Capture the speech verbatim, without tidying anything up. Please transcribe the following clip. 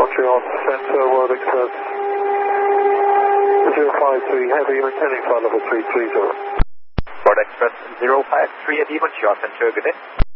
Montreal Centre, World Express zero five three Heavy, maintaining flight level three three zero. World Express zero five three at Montreal Centre, good day.